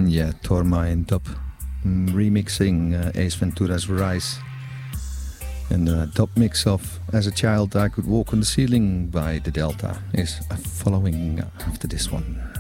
Yeah, Torma in dub, remixing Ace Ventura's Rise. And the dub mix of As a Child I Could Walk on the Ceiling by The Delta is following after this one.